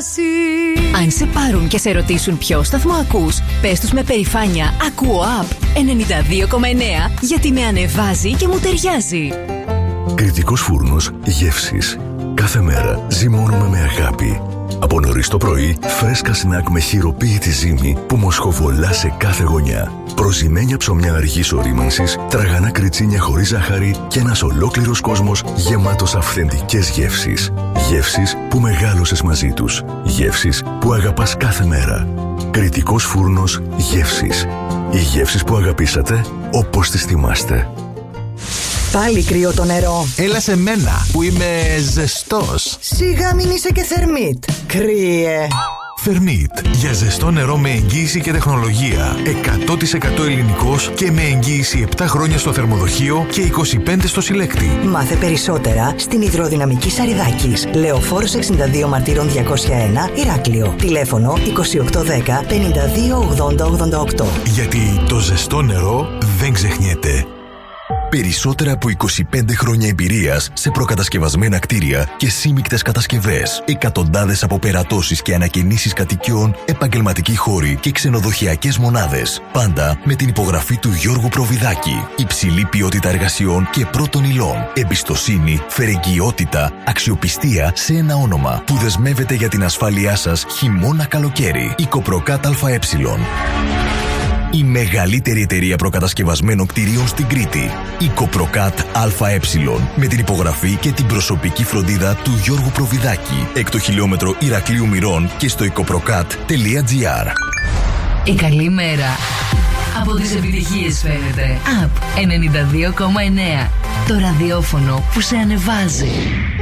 φτάσει. Αν σε πάρουν και σε ρωτήσουν ποιο σταθμό ακούς, πες τους με περηφάνεια «Ακούω Απ 92,9» γιατί με ανεβάζει και μου ταιριάζει. Κρητικός φούρνος γεύσης. Κάθε μέρα ζυμώνουμε με αγάπη. Από νωρίς το πρωί, φρέσκα σνακ με χειροποίητη ζύμη που μοσχοβολά σε κάθε γωνιά. Προζυμένια ψωμιά αργής ορίμανσης, τραγανά κριτσίνια χωρίς ζάχαρη και ένας ολόκληρος κόσμος γεμάτος αυθεντικές γεύσεις. Γεύσεις που μεγάλωσες μαζί τους. Γεύσεις που αγαπάς κάθε μέρα. Κρητικός φούρνος γεύσης. Οι γεύσεις που αγαπήσατε όπως τις θυμάστε. Πάλι κρύο το νερό. Έλα σε μένα που είμαι ζεστός. Σιγά μην είσαι και θερμίτ. Κρύε. Θερμίτ. Για ζεστό νερό με εγγύηση και τεχνολογία. 100% ελληνικός και με εγγύηση 7 χρόνια στο θερμοδοχείο και 25 στο συλλέκτη. Μάθε περισσότερα στην Υδροδυναμική Σαριδάκης. Λεωφόρος 62 Μαρτύρων 201, Ηράκλειο. Τηλέφωνο 2810 52 80 88. Γιατί το ζεστό νερό δεν ξεχνιέται. Περισσότερα από 25 χρόνια εμπειρίας σε προκατασκευασμένα κτίρια και σύμμικτες κατασκευές. Εκατοντάδες από περατώσεις και ανακαινήσεις κατοικιών, επαγγελματικοί χώροι και ξενοδοχειακές μονάδες. Πάντα με την υπογραφή του Γιώργου Προβιδάκη. Υψηλή ποιότητα εργασιών και πρώτων υλών. Εμπιστοσύνη, φερεγγιότητα, αξιοπιστία σε ένα όνομα που δεσμεύεται για την ασφάλειά σας χειμώνα-καλοκαίρι. Οικοπροκάτ ΑΕ. Η μεγαλύτερη εταιρεία προκατασκευασμένων κτηρίων στην Κρήτη. Οικοπροκάτ ΑΕ. Με την υπογραφή και την προσωπική φροντίδα του Γιώργου Προβιδάκη. Έκτο χιλιόμετρο Ηρακλείου Μυρών και στο οικοπροκάτ.gr. Η καλή μέρα από τις επιτυχίες φαίνεται. Απ 92,9. Το ραδιόφωνο που σε ανεβάζει.